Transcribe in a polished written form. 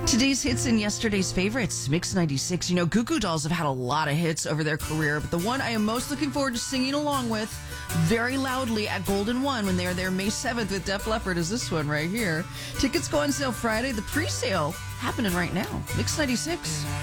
Today's hits and yesterday's favorites. Mix 96. You know, Goo Goo Dolls have had a lot of hits over their career, but the one I am most looking forward to singing along with very loudly at Golden One when they are there May 7th with Def Leppard is this one right here. Tickets go on sale Friday. The pre-sale happening right now. Mix 96.